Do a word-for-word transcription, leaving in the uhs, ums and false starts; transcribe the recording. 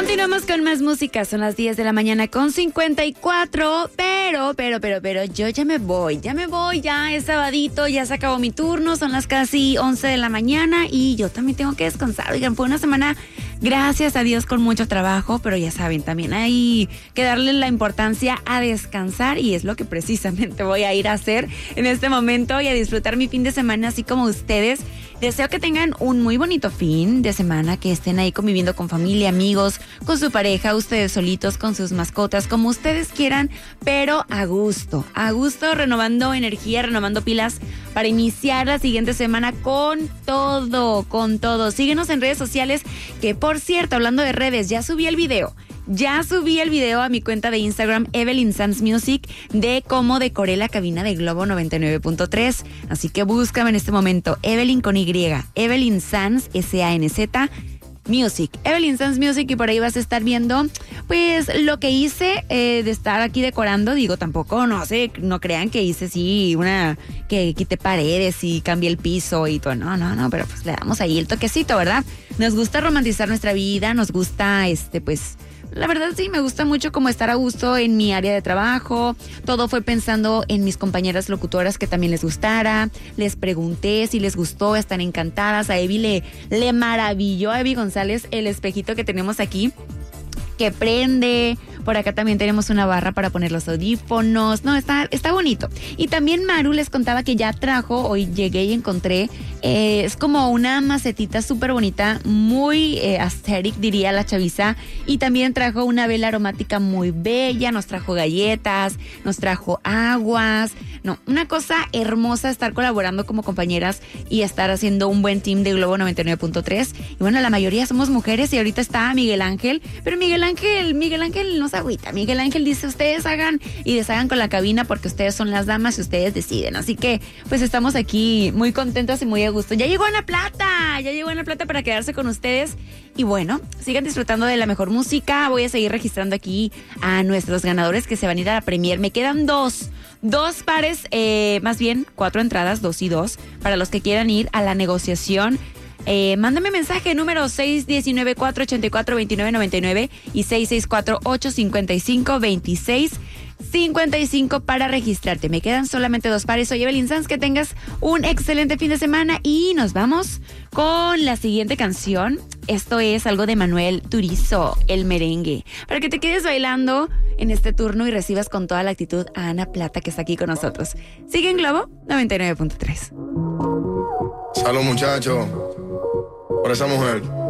Continuamos con más música, son las diez de la mañana con cincuenta y cuatro, pero, pero, pero, pero, yo ya me voy, ya me voy, ya es sabadito, ya se acabó mi turno, son las casi once de la mañana y yo también tengo que descansar. Oigan, fue una semana, gracias a Dios, con mucho trabajo, pero ya saben, también hay que darle la importancia a descansar y es lo que precisamente voy a ir a hacer en este momento y a disfrutar mi fin de semana así como ustedes. Deseo que tengan un muy bonito fin de semana, que estén ahí conviviendo con familia, amigos, con su pareja, ustedes solitos, con sus mascotas, como ustedes quieran, pero a gusto, a gusto, renovando energía, renovando pilas para iniciar la siguiente semana con todo, con todo. Síguenos en redes sociales, que por cierto, hablando de redes, ya subí el video. Ya subí el video a mi cuenta de Instagram, Evelyn Sanz Music, de cómo decoré la cabina de Globo noventa y nueve punto tres. Así que búscame en este momento, Evelyn con Y, Evelyn Sanz, S A N Z, Music, Evelyn Sanz Music, y por ahí vas a estar viendo, pues, lo que hice eh, de estar aquí decorando. Digo, tampoco, no sé, no crean que hice sí, una, que quité paredes y cambié el piso y todo, no, no, no, pero pues le damos ahí el toquecito, ¿verdad? Nos gusta romantizar nuestra vida, nos gusta, este, pues, la verdad sí, me gusta mucho como estar a gusto en mi área de trabajo. Todo fue pensando en mis compañeras locutoras que también les gustara. Les pregunté si les gustó, están encantadas. A Evi le, le maravilló a Evi González el espejito que tenemos aquí, que prende. Por acá también tenemos una barra para poner los audífonos. No, está, está bonito. Y también Maru les contaba que ya trajo, hoy llegué y encontré, eh, es como una macetita súper bonita, muy eh, aesthetic, diría la chaviza. Y también trajo una vela aromática muy bella, nos trajo galletas, nos trajo aguas. No, una cosa hermosa estar colaborando como compañeras y estar haciendo un buen team de Globo noventa y nueve punto tres. Y bueno, la mayoría somos mujeres y ahorita está Miguel Ángel, pero Miguel Ángel, Miguel Ángel no agüita. Miguel Ángel dice, ustedes hagan y deshagan con la cabina porque ustedes son las damas y ustedes deciden. Así que, pues estamos aquí muy contentas y muy a gusto. Ya llegó Ana Plata, ya llegó Ana Plata para quedarse con ustedes. Y bueno, sigan disfrutando de la mejor música. Voy a seguir registrando aquí a nuestros ganadores que se van a ir a la premier. Me quedan dos, dos pares, eh, más bien cuatro entradas, dos y dos, para los que quieran ir a la negociación. Eh, mándame mensaje, número seis uno nueve, cuatro ocho cuatro, dos nueve nueve nueve y seis seis cuatro, ocho cinco cinco, dos seis cinco cinco para registrarte. Me quedan solamente dos pares. Soy Evelyn Sanz, que tengas un excelente fin de semana y nos vamos con la siguiente canción. Esto es algo de Manuel Turizo, El Merengue, para que te quedes bailando en este turno y recibas con toda la actitud a Ana Plata, que está aquí con nosotros. Sigue en Globo noventa y nueve punto tres. Salud, muchachos, por esa mujer.